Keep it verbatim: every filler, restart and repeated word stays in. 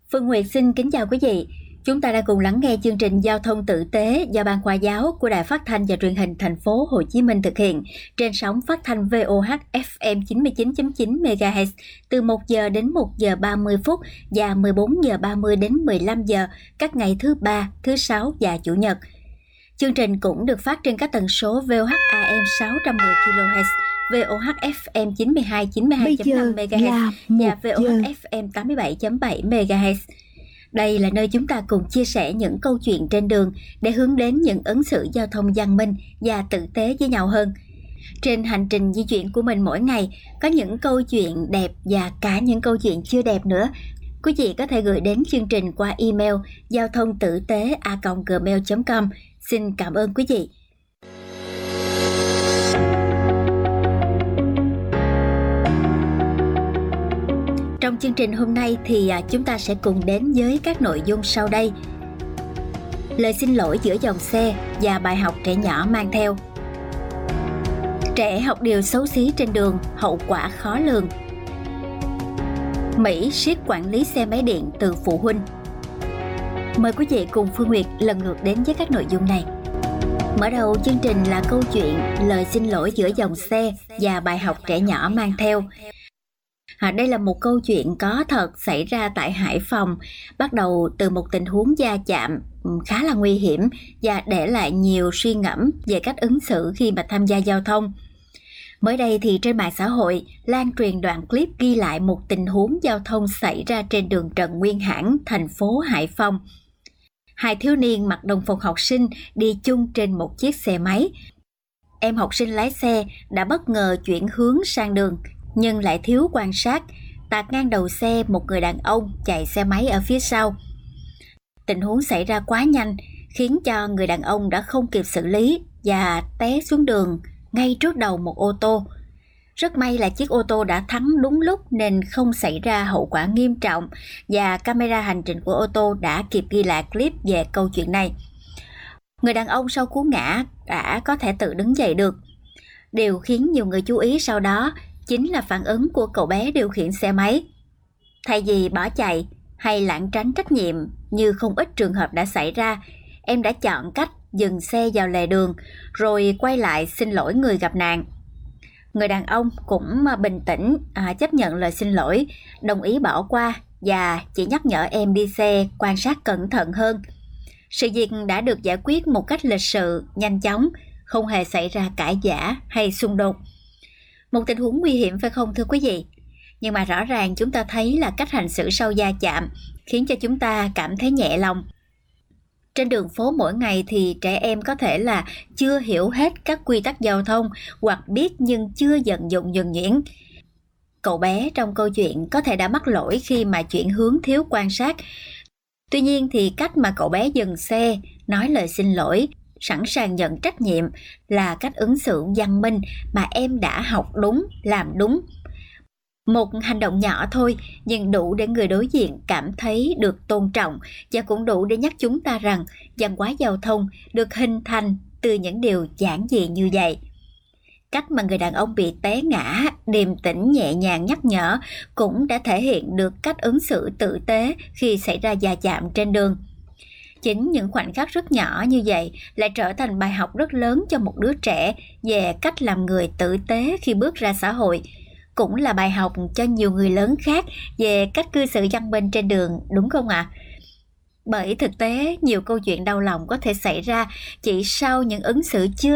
Phương Nguyệt xin kính chào quý vị. Chúng ta đang cùng lắng nghe chương trình Giao thông tử tế do Ban Khoa giáo của Đài Phát thanh và Truyền hình Thành phố Hồ Chí Minh thực hiện trên sóng phát thanh vê o hát ép em chín mươi chín chấm chín mê ga héc từ một giờ đến một giờ ba mươi phút và mười bốn giờ ba mươi đến mười lăm giờ các ngày thứ ba, thứ sáu và chủ nhật. Chương trình cũng được phát trên các tần số vê o hát a em sáu trăm mười ki lô héc, vê o hát ép em chín mươi hai chín mươi hai chấm năm mê ga héc và vê o hát ép em tám mươi bảy chấm bảy mê ga héc. Đây là nơi chúng ta cùng chia sẻ những câu chuyện trên đường để hướng đến những ứng xử giao thông văn minh và tử tế với nhau hơn. Trên hành trình di chuyển của mình mỗi ngày, có những câu chuyện đẹp và cả những câu chuyện chưa đẹp nữa. Quý vị có thể gửi đến chương trình qua email giao thông tử tế a còng gmail chấm com. Xin cảm ơn quý vị. Trong chương trình hôm nay thì chúng ta sẽ cùng đến với các nội dung sau đây. Lời xin lỗi giữa dòng xe và bài học trẻ nhỏ mang theo. Trẻ học điều xấu xí trên đường, hậu quả khó lường. Mỹ siết quản lý xe máy điện từ phụ huynh. Mời quý vị cùng Phương Nguyệt lần lượt đến với các nội dung này. Mở đầu chương trình là câu chuyện lời xin lỗi giữa dòng xe và bài học trẻ nhỏ mang theo. À, đây là một câu chuyện có thật xảy ra tại Hải Phòng, bắt đầu từ một tình huống va chạm khá là nguy hiểm và để lại nhiều suy ngẫm về cách ứng xử khi mà tham gia giao thông. Mới đây thì trên mạng xã hội lan truyền đoạn clip ghi lại một tình huống giao thông xảy ra trên đường Trần Nguyên Hãn, thành phố Hải Phòng. Hai thiếu niên mặc đồng phục học sinh đi chung trên một chiếc xe máy. Em học sinh lái xe đã bất ngờ chuyển hướng sang đường nhưng lại thiếu quan sát, tạt ngang đầu xe một người đàn ông chạy xe máy ở phía sau. Tình huống xảy ra quá nhanh khiến cho người đàn ông đã không kịp xử lý và té xuống đường ngay trước đầu một ô tô. Rất may là chiếc ô tô đã thắng đúng lúc nên không xảy ra hậu quả nghiêm trọng và camera hành trình của ô tô đã kịp ghi lại clip về câu chuyện này. Người đàn ông sau cú ngã đã có thể tự đứng dậy được. Điều khiến nhiều người chú ý sau đó chính là phản ứng của cậu bé điều khiển xe máy. Thay vì bỏ chạy hay lảng tránh trách nhiệm như không ít trường hợp đã xảy ra, em đã chọn cách dừng xe vào lề đường rồi quay lại xin lỗi người gặp nạn. Người đàn ông cũng bình tĩnh à, chấp nhận lời xin lỗi, đồng ý bỏ qua và chỉ nhắc nhở em đi xe quan sát cẩn thận hơn. Sự việc đã được giải quyết một cách lịch sự, nhanh chóng, không hề xảy ra cãi vã hay xung đột. Một tình huống nguy hiểm phải không thưa quý vị? Nhưng mà rõ ràng chúng ta thấy là cách hành xử sau va chạm khiến cho chúng ta cảm thấy nhẹ lòng. Trên đường phố mỗi ngày thì trẻ em có thể là chưa hiểu hết các quy tắc giao thông hoặc biết nhưng chưa vận dụng nhuần nhuyễn. Cậu bé trong câu chuyện có thể đã mắc lỗi khi mà chuyển hướng thiếu quan sát. Tuy nhiên thì cách mà cậu bé dừng xe, nói lời xin lỗi, sẵn sàng nhận trách nhiệm là cách ứng xử văn minh mà em đã học đúng, làm đúng. Một hành động nhỏ thôi nhưng đủ để người đối diện cảm thấy được tôn trọng và cũng đủ để nhắc chúng ta rằng văn hóa giao thông được hình thành từ những điều giản dị như vậy. Cách mà người đàn ông bị té ngã, điềm tĩnh nhẹ nhàng nhắc nhở cũng đã thể hiện được cách ứng xử tử tế khi xảy ra va chạm trên đường. Chính những khoảnh khắc rất nhỏ như vậy lại trở thành bài học rất lớn cho một đứa trẻ về cách làm người tử tế khi bước ra xã hội. Cũng là bài học cho nhiều người lớn khác về cách cư xử văn minh trên đường, đúng không ạ? Bởi thực tế, nhiều câu chuyện đau lòng có thể xảy ra chỉ sau những ứng xử chưa